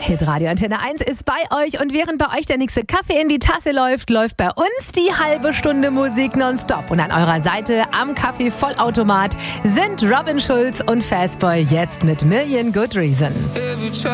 Hitradio Antenne 1 ist bei euch und während bei euch der nächste Kaffee in die Tasse läuft bei uns die halbe Stunde Musik nonstop. Und an eurer Seite am Kaffee-Vollautomat sind Robin Schulz und Fastboy jetzt mit Million Good Reason.